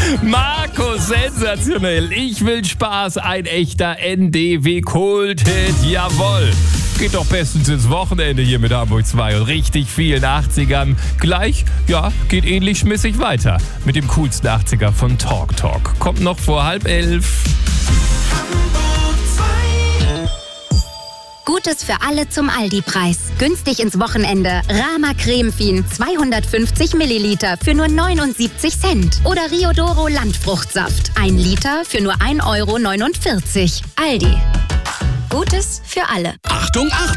Markus, sensationell. Ich will Spaß, ein echter NDW-Kulthit. Jawohl. Geht doch bestens ins Wochenende hier mit Hamburg 2 und richtig vielen 80ern. Gleich, ja, geht ähnlich schmissig weiter mit dem coolsten 80er von Talk Talk. Kommt noch vor 10:30. Gutes für alle zum Aldi-Preis. Günstig ins Wochenende. Rama Cremefin 250 Milliliter für nur 79 Cent. Oder Riodoro Landfruchtsaft 1 Liter für nur 1,49 Euro. Aldi. Gutes für alle. Achtung, Achtung!